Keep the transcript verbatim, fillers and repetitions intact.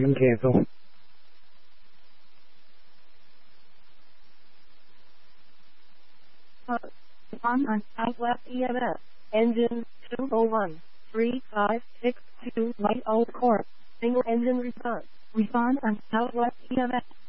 Engine cancel. Uh, on on Southwest E M S. Engine two oh one, three five six two Light Old Court. Single engine response. Respond on Southwest E M S.